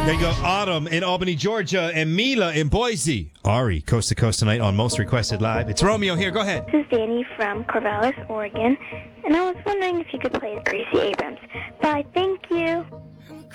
There you go. Autumn in Albany, Georgia, and Mila in Boise. Ari, coast to coast tonight on Most Requested Live. It's Romeo here. Go ahead. This is Danny from Corvallis, Oregon, and I was wondering if you could play Gracie Abrams. Bye, thank